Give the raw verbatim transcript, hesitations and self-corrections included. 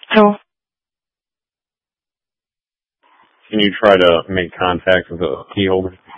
Hello. Can you try to make contact with the key holder?